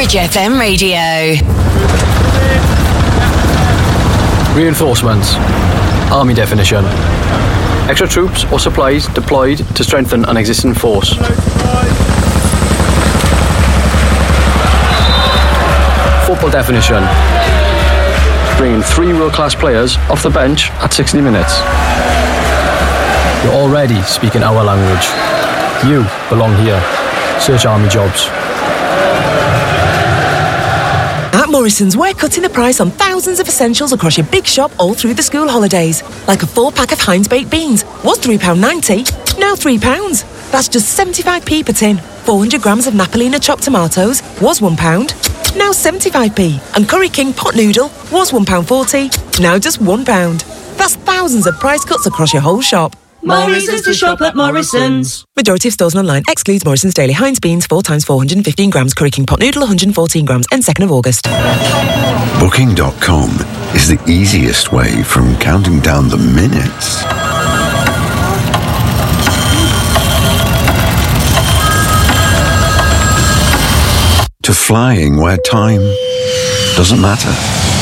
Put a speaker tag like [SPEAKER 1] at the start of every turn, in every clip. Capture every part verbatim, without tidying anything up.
[SPEAKER 1] Bridge F M Radio.
[SPEAKER 2] Reinforcements. Army definition. Extra troops or supplies deployed to strengthen an existing force. Football definition. Bringing three world-class players off the bench at sixty minutes. You're already speaking our language. You belong here. Search Army Jobs.
[SPEAKER 3] At Morrison's, we're cutting the price on thousands of essentials across your big shop all through the school holidays. Like a four pack of Heinz baked beans. Was three pounds ninety, now three pounds. That's just seventy-five p per tin. four hundred grams of Napolina chopped tomatoes. Was one pound, now seventy-five p. And Curry King pot noodle. Was one pound forty, now just one pound. That's thousands of price cuts across your whole shop.
[SPEAKER 4] More reasons to shop at Morrison's.
[SPEAKER 3] Majority of stores and online excludes Morrison's Daily Heinz beans, four times four hundred fifteen grams, Curry King pot noodle, one hundred fourteen grams, and second of August.
[SPEAKER 5] Booking dot com is the easiest way from counting down the minutes to flying where time doesn't matter.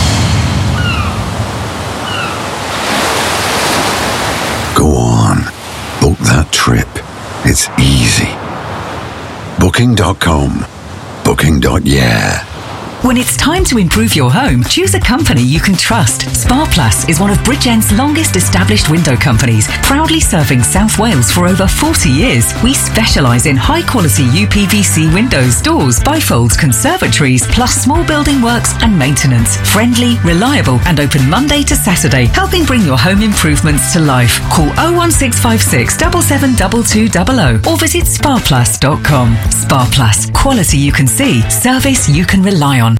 [SPEAKER 5] Go on, book that trip. It's easy. Booking dot com. Booking. Yeah.
[SPEAKER 6] When it's time to improve your home, choose a company you can trust. Sparplus is one of Bridgend's longest established window companies, proudly serving South Wales for over forty years. We specialise in high-quality U P V C windows, doors, bifolds, conservatories, plus small building works and maintenance. Friendly, reliable, and open Monday to Saturday, helping bring your home improvements to life. Call oh one six five six, seven seven two two zero zero or visit sparplus dot com. Sparplus, quality you can see, service you can rely on.